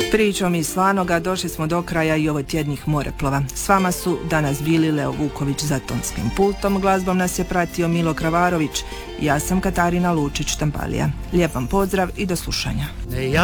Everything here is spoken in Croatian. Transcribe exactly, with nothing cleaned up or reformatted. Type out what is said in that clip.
Pričom iz Slanoga došli smo do kraja i ovo tjednih moreplova. S vama su danas bili Leo Vuković za tonskim pultom, glazbom nas je pratio Milo Kravarović, ja sam Katarina Lučić-Štambalija. Lijep vam pozdrav i do slušanja. Ja